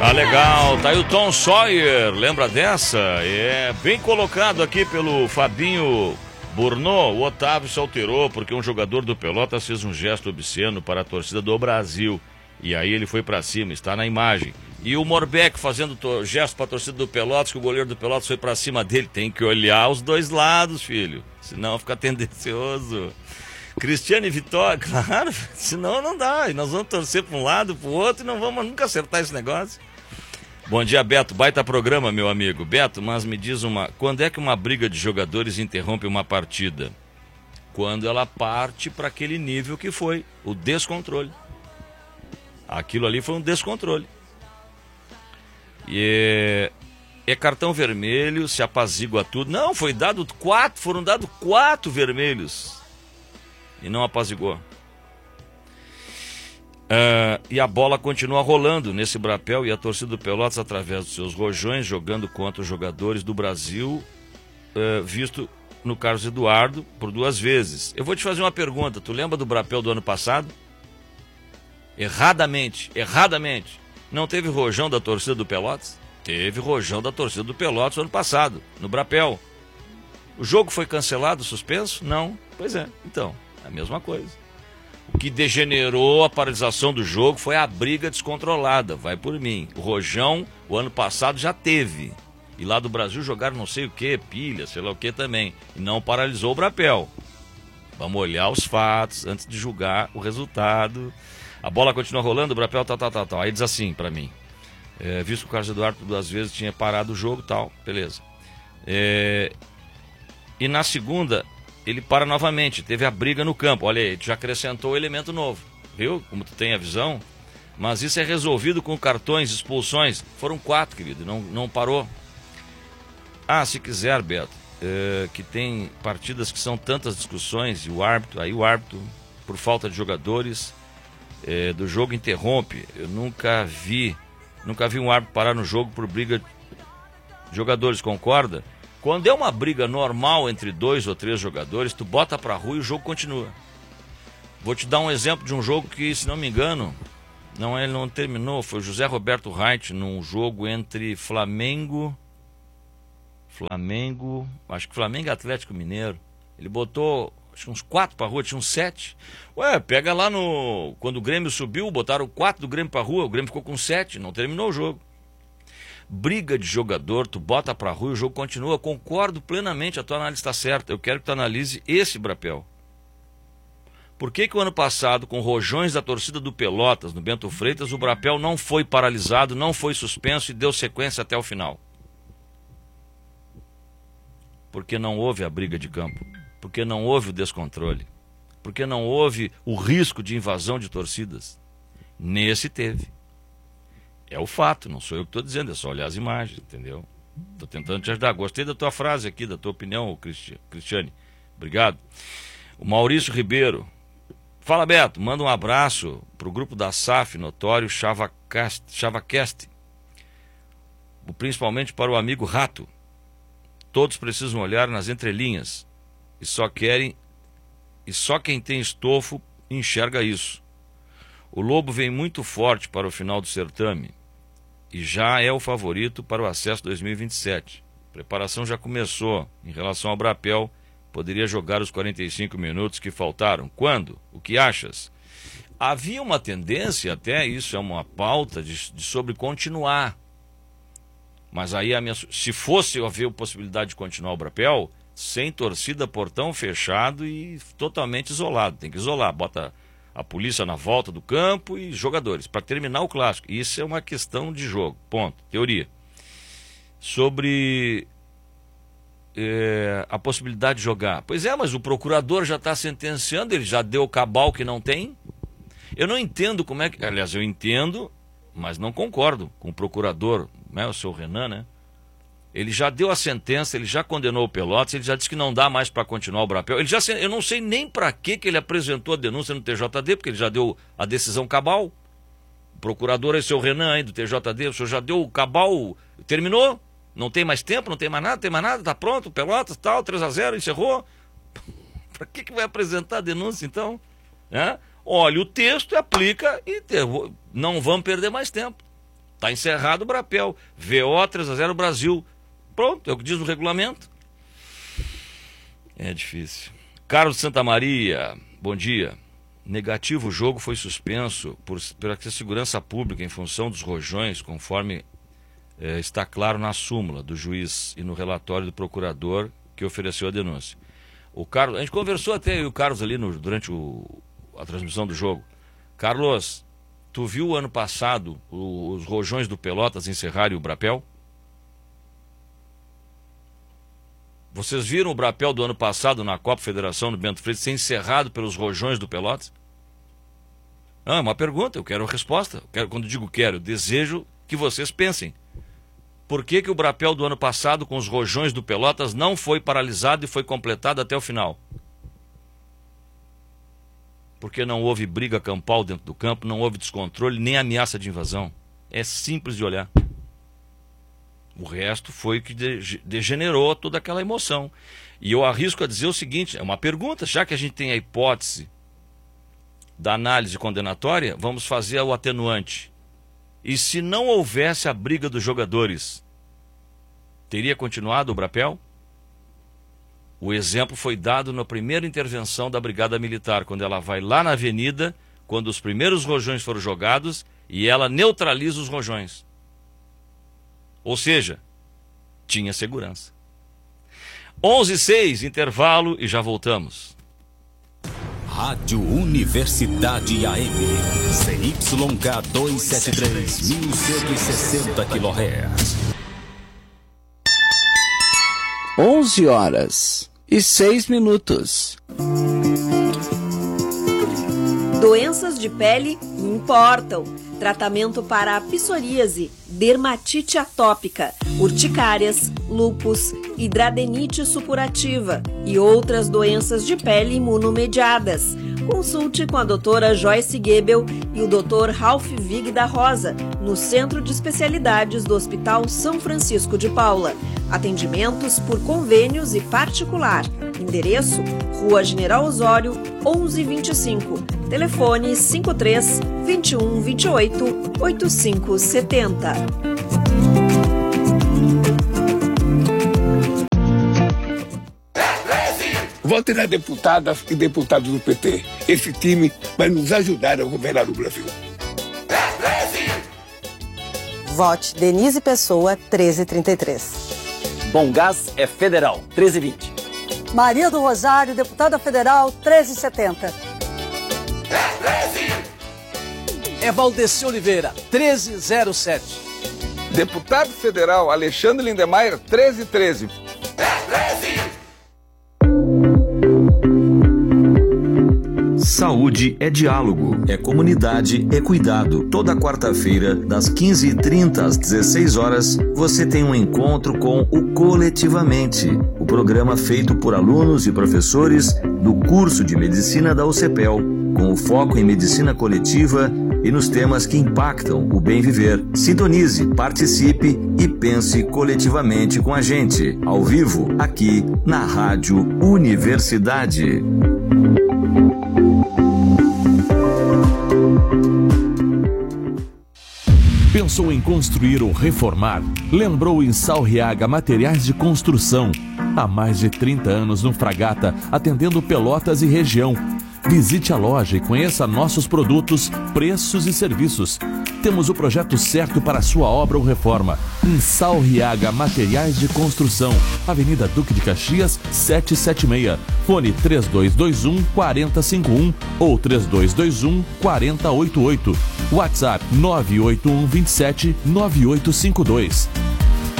Ah, legal, tá aí o Tom Sawyer, lembra dessa? É bem colocado aqui pelo Fabinho Burno. O Otávio se alterou porque um jogador do Pelotas fez um gesto obsceno para a torcida do Brasil. E aí ele foi pra cima, está na imagem. E o Morbeck fazendo gesto para a torcida do Pelotas, que o goleiro do Pelotas foi pra cima dele. Tem que olhar os dois lados, filho, senão fica tendencioso. Cristiane Vitória, claro, senão não dá. E nós vamos torcer para um lado, para o outro e não vamos nunca acertar esse negócio. Bom dia, Beto. Baita programa, meu amigo. Beto, mas me diz quando é que uma briga de jogadores interrompe uma partida? Quando ela parte para aquele nível que foi o descontrole. Aquilo ali foi um descontrole. E é cartão vermelho, se apazigua tudo. Não, foram dados 4 vermelhos. E não apazigou. E a bola continua rolando nesse brapel e a torcida do Pelotas, através dos seus rojões, jogando contra os jogadores do Brasil, visto no Carlos Eduardo por 2 vezes. Eu vou te fazer uma pergunta. Tu lembra do brapel do ano passado? Erradamente. Não teve rojão da torcida do Pelotas? Teve rojão da torcida do Pelotas ano passado, no brapel. O jogo foi cancelado, suspenso? Não. Pois é, então, a mesma coisa. O que degenerou a paralisação do jogo foi a briga descontrolada, vai por mim. O rojão, o ano passado já teve. E lá do Brasil jogaram não sei o que, pilha, sei lá o que também. E não paralisou o brapel. Vamos olhar os fatos antes de julgar o resultado. A bola continua rolando, o brapel tal. Aí diz assim pra mim. Visto que o Carlos Eduardo 2 vezes tinha parado o jogo, tal, beleza. E na segunda, ele para novamente, teve a briga no campo. Olha aí, tu já acrescentou o elemento novo, viu? Como tu tem a visão. Mas isso é resolvido com cartões, expulsões. Foram 4, querido, não parou. Se quiser, Beto, que tem partidas que são tantas discussões, e o árbitro, por falta de jogadores, do jogo interrompe. Eu nunca vi um árbitro parar no jogo por briga de jogadores, concorda? Quando é uma briga normal entre 2 ou 3 jogadores, tu bota pra rua e o jogo continua. Vou te dar um exemplo de um jogo que, se não me engano, ele não terminou, foi o José Roberto Reit num jogo entre Flamengo, acho que Flamengo e Atlético Mineiro. Ele botou, acho que uns 4 pra rua, tinha uns 7. Pega lá quando o Grêmio subiu, botaram 4 do Grêmio pra rua, o Grêmio ficou com 7, não terminou o jogo. Briga de jogador, tu bota pra rua e o jogo continua. Concordo plenamente, a tua análise está certa. Eu quero que tu analise esse brapel. Por que o ano passado, com rojões da torcida do Pelotas, no Bento Freitas, o brapel não foi paralisado, não foi suspenso e deu sequência até o final? Porque não houve a briga de campo. Porque não houve o descontrole. Porque não houve o risco de invasão de torcidas. Nesse teve. É o fato, não sou eu que estou dizendo, é só olhar as imagens, entendeu? Estou tentando te ajudar. Gostei da tua frase aqui, da tua opinião, Cristiane. Obrigado. O Maurício Ribeiro. Fala, Beto. Manda um abraço para o grupo da SAF, notório Chavacast. Principalmente para o amigo Rato. Todos precisam olhar nas entrelinhas. E só quem tem estofo enxerga isso. O Lobo vem muito forte para o final do certame. E já é o favorito para o acesso 2027. A preparação já começou. Em relação ao brapel, poderia jogar os 45 minutos que faltaram. Quando? O que achas? Havia uma tendência, até isso é uma pauta, sobre continuar. Mas aí, se fosse haver possibilidade de continuar o brapel, sem torcida, portão fechado e totalmente isolado. Tem que isolar, bota a polícia na volta do campo e jogadores, para terminar o clássico. Isso é uma questão de jogo, ponto, teoria. Sobre a possibilidade de jogar. Pois é, mas o procurador já está sentenciando, ele já deu cabal que não tem. Eu não entendo como é que... Aliás, eu entendo, mas não concordo com o procurador, né, o seu Renan, né? Ele já deu a sentença, ele já condenou o Pelotas, ele já disse que não dá mais para continuar o brapel. Eu não sei nem para que ele apresentou a denúncia no TJD, porque ele já deu a decisão cabal. O procurador é o seu Renan aí do TJD, o senhor já deu o cabal, terminou? Não tem mais tempo, não tem mais nada, tá pronto, Pelotas, tal, 3-0, encerrou. Para que vai apresentar a denúncia então? Olha, o texto aplica e não vamos perder mais tempo. Tá encerrado o Brapel. VO 3-0 Brasil. Pronto, é o que diz o regulamento. É difícil. Carlos Santa Maria, bom dia. Negativo, o jogo foi suspenso pela segurança pública em função dos rojões, conforme está claro na súmula do juiz e no relatório do procurador que ofereceu a denúncia. O Carlos, a gente conversou até eu e o Carlos ali durante a transmissão do jogo. Carlos, tu viu o ano passado os rojões do Pelotas encerrarem o Brapel? Vocês viram o Brapel do ano passado na Copa Federação do Bento Freitas ser encerrado pelos rojões do Pelotas? É uma pergunta, eu quero a resposta. Quando digo quero, eu desejo que vocês pensem. Por que o Brapel do ano passado com os rojões do Pelotas não foi paralisado e foi completado até o final? Porque não houve briga campal dentro do campo, não houve descontrole, nem ameaça de invasão. É simples de olhar. O resto foi o que degenerou toda aquela emoção. E eu arrisco a dizer o seguinte, é uma pergunta, já que a gente tem a hipótese da análise condenatória, vamos fazer o atenuante. E se não houvesse a briga dos jogadores, teria continuado o Brapel? O exemplo foi dado na primeira intervenção da Brigada Militar, quando ela vai lá na avenida, quando os primeiros rojões foram jogados, e ela neutraliza os rojões. Ou seja, tinha segurança. 11h06, intervalo e já voltamos. Rádio Universidade AM, CYK 273, 1160 kHz. 11h06. Doenças de pele importam. Tratamento para a psoríase, dermatite atópica, urticárias, lúpus, hidradenite supurativa e outras doenças de pele imunomediadas. Consulte com a doutora Joyce Goebel e o Dr. Ralph Vig da Rosa, no Centro de Especialidades do Hospital São Francisco de Paula. Atendimentos por convênios e particular. Endereço: Rua General Osório, 1125. Telefone 53 21 28 8570. Vote nas deputadas e deputados do PT. Esse time vai nos ajudar a governar o Brasil. Vote Denise Pessoa, 1333. Bom Gás é federal, 1320. Maria do Rosário, deputada federal, 1370. É Valdeci Oliveira, 1307. Deputado federal Alexandre Lindemeyer, 1313. Saúde é diálogo, é comunidade, é cuidado. Toda quarta-feira, das 15h30 às 16 horas, você tem um encontro com o Coletivamente, o programa feito por alunos e professores do curso de Medicina da UCPEL, com o foco em medicina coletiva e nos temas que impactam o bem viver. Sintonize, participe e pense coletivamente com a gente, ao vivo, aqui na Rádio Universidade. Pensou em construir ou reformar? Lembrou em Salriaga Materiais de Construção. Há mais de 30 anos no Fragata, atendendo Pelotas e região. Visite a loja e conheça nossos produtos, preços e serviços. Temos o projeto certo para a sua obra ou reforma. Em Salriaga Materiais de Construção, Avenida Duque de Caxias, 776. Fone 3221-4051 ou 3221-4088. WhatsApp 98127-9852.